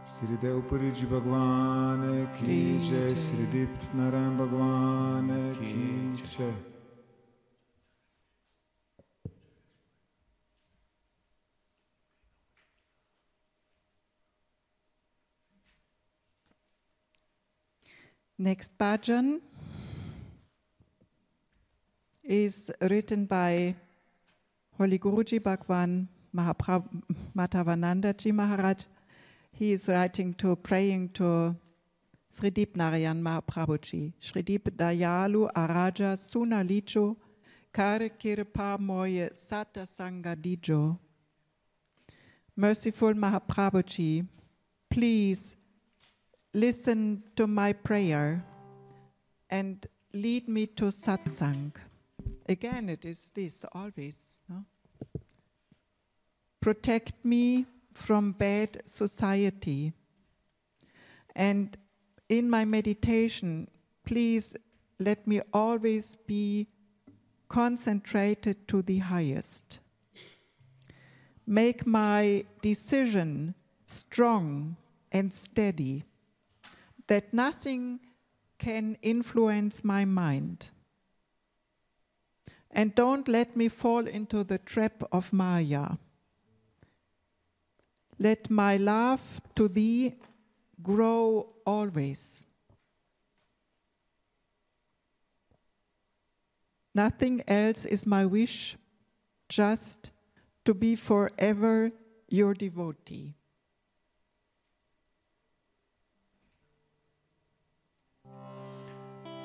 Sri Dev Ji Bhagwan ki jai, Sri Deept Narayan Bhagwan ki jai. Next bhajan is written by Holy Guruji Bhagwan Madhavananda Ji Maharaj. He is praying to Sri Deep Narayan Mahaprabhuji. Sri Deep Dayalu Araja Sunalicho Kar Kirpa Moye Sata Sangha Dijo. Merciful Mahaprabhuji, please listen to my prayer and lead me to satsang. Again, it is this always. No? Protect me from bad society. And in my meditation, please let me always be concentrated to the highest. Make my decision strong and steady, that nothing can influence my mind. And don't let me fall into the trap of Maya. Let my love to thee grow always. Nothing else is my wish, just to be forever your devotee.